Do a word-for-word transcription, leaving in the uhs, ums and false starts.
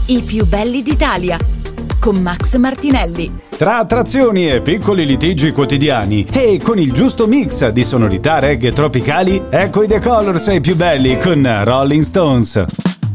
i più belli d'Italia, con Max Martinelli. Tra attrazioni e piccoli litigi quotidiani e con il giusto mix di sonorità reggae tropicali, ecco i The Colors ai più belli con Rolling Stones.